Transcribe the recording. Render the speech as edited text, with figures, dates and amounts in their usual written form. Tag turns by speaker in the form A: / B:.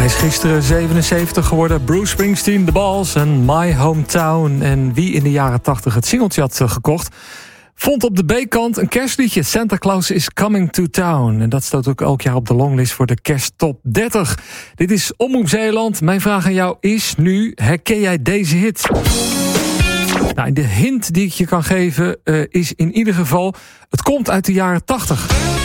A: Hij is gisteren 77 geworden. Bruce Springsteen, The Balls en My Hometown. En wie in de jaren 80 het singeltje had gekocht, vond op de B-kant een kerstliedje. Santa Claus is Coming to Town. En dat staat ook elk jaar op de longlist voor de kersttop 30. Dit is Omroep Zeeland. Mijn vraag aan jou is nu, herken jij deze hit? Nou, de hint die ik je kan geven is in ieder geval, het komt uit de jaren 80.